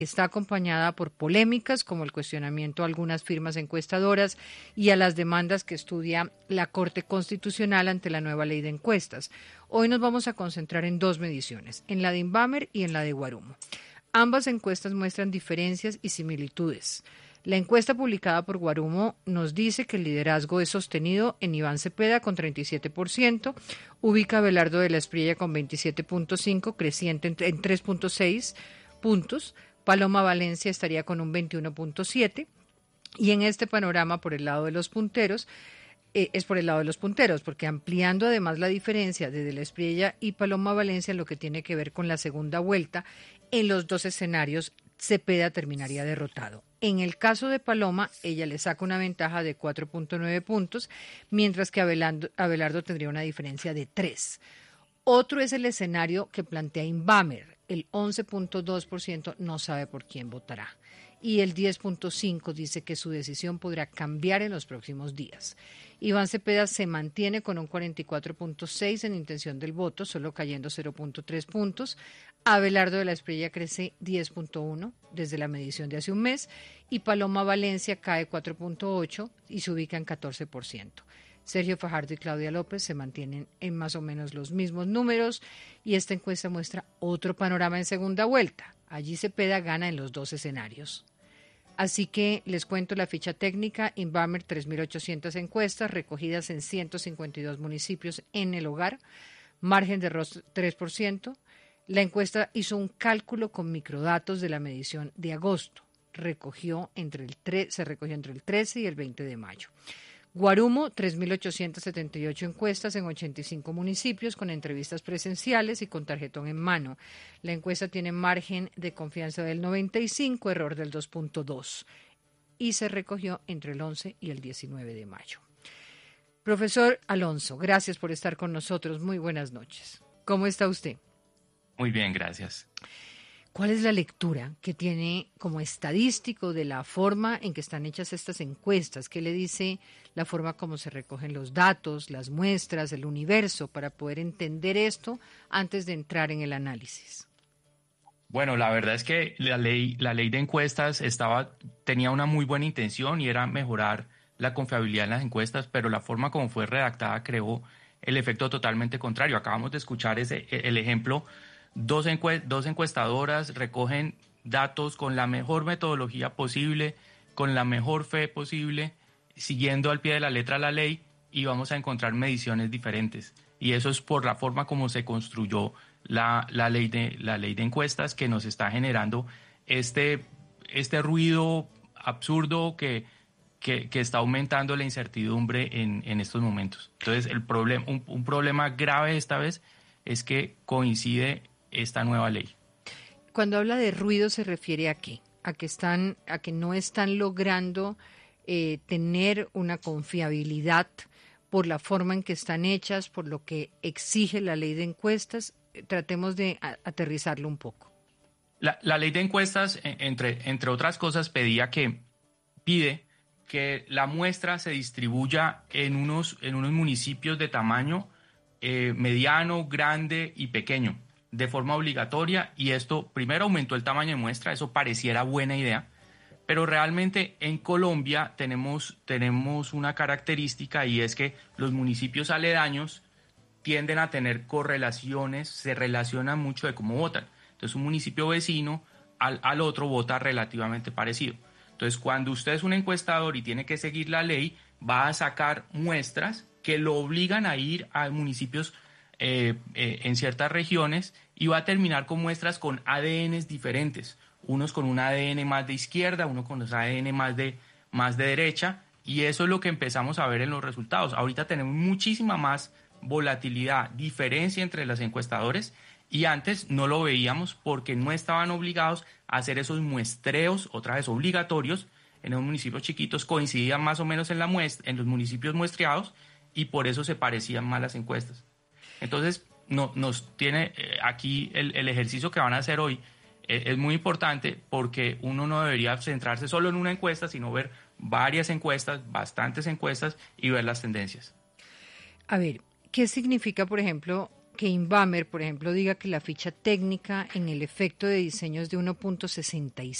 Está acompañada por polémicas como el cuestionamiento a algunas firmas encuestadoras y a las demandas que estudia la Corte Constitucional ante la nueva ley de encuestas. Hoy nos vamos a concentrar en dos mediciones, en la de Inbamer y en la de Guarumo. Ambas encuestas muestran diferencias y similitudes. La encuesta publicada por Guarumo nos dice que el liderazgo es sostenido en Iván Cepeda con 37%, ubica a Abelardo de la Espriella con 27.5%, creciente en 3.6 puntos. Paloma Valencia estaría con un 21.7 y en este panorama por el lado de los punteros, es por el lado de los punteros, porque ampliando además la diferencia de la Espriella y Paloma Valencia en lo que tiene que ver con la segunda vuelta, en los dos escenarios Cepeda terminaría derrotado. En el caso de Paloma, ella le saca una ventaja de 4.9 puntos, mientras que Abelardo tendría una diferencia de 3. Otro es el escenario que plantea Inbamer. El 11.2% no sabe por quién votará y el 10.5% dice que su decisión podrá cambiar en los próximos días. Iván Cepeda se mantiene con un 44.6% en intención del voto, solo cayendo 0.3 puntos. Abelardo de la Espriella crece 10.1 desde la medición de hace un mes y Paloma Valencia cae 4.8 y se ubica en 14%. Sergio Fajardo y Claudia López se mantienen en más o menos los mismos números y esta encuesta muestra otro panorama en segunda vuelta. Allí Cepeda gana en los dos escenarios. Así que les cuento la ficha técnica. Inbamer, 3.800 encuestas recogidas en 152 municipios en el hogar, margen de error 3%. La encuesta hizo un cálculo con microdatos de la medición de agosto. Se recogió entre el 13 y el 20 de mayo. Guarumo, 3.878 encuestas en 85 municipios con entrevistas presenciales y con tarjetón en mano. La encuesta tiene margen de confianza del 95, error del 2.2 y se recogió entre el 11 y el 19 de mayo. Profesor Alonso, gracias por estar con nosotros. Muy buenas noches. ¿Cómo está usted? Muy bien, gracias. ¿Cuál es la lectura que tiene como estadístico de la forma en que están hechas estas encuestas? ¿Qué le dice la forma como se recogen los datos, las muestras, el universo, para poder entender esto antes de entrar en el análisis? Bueno, la verdad es que la ley de encuestas tenía una muy buena intención y era mejorar la confiabilidad en las encuestas, pero la forma como fue redactada creó el efecto totalmente contrario. Acabamos de escuchar el ejemplo. Dos encuestadoras recogen datos con la mejor metodología posible, con la mejor fe posible, siguiendo al pie de la letra la ley, y vamos a encontrar mediciones diferentes. Y eso es por la forma como se construyó la ley de encuestas, que nos está generando este ruido absurdo que está aumentando la incertidumbre en estos momentos. Entonces, un problema grave esta vez es que coincide esta nueva ley. Cuando habla de ruido, ¿se refiere a qué? A que no están logrando tener una confiabilidad por la forma en que están hechas, por lo que exige la ley de encuestas. Tratemos de aterrizarlo un poco. La ley de encuestas, entre otras cosas, pide que la muestra se distribuya en unos municipios de tamaño mediano, grande y pequeño, de forma obligatoria, y esto primero aumentó el tamaño de muestra. Eso pareciera buena idea, pero realmente en Colombia tenemos una característica, y es que los municipios aledaños tienden a tener correlaciones, se relacionan mucho de cómo votan. Entonces un municipio vecino al otro vota relativamente parecido. Entonces cuando usted es un encuestador y tiene que seguir la ley, va a sacar muestras que lo obligan a ir a municipios en ciertas regiones, y va a terminar con muestras con ADNs diferentes, unos con un ADN más de izquierda, uno con un ADN más de derecha, y eso es lo que empezamos a ver en los resultados. Ahorita tenemos muchísima más volatilidad, diferencia entre los encuestadores, y antes no lo veíamos porque no estaban obligados a hacer esos muestreos, otra vez obligatorios. En los municipios chiquitos coincidían más o menos en los municipios muestreados, y por eso se parecían más las encuestas. Entonces, nos tiene aquí el ejercicio que van a hacer hoy es muy importante, porque uno no debería centrarse solo en una encuesta, sino ver varias encuestas, bastantes encuestas, y ver las tendencias. A ver, ¿qué significa, por ejemplo, que Inbamer, por ejemplo, diga que la ficha técnica en el efecto de diseño es de 1.66.